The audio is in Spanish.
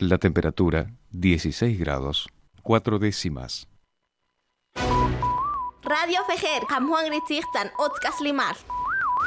La temperatura 16 grados 4 décimas. Radio Fejer, Juan Gritzigtan, Otzkas Limar.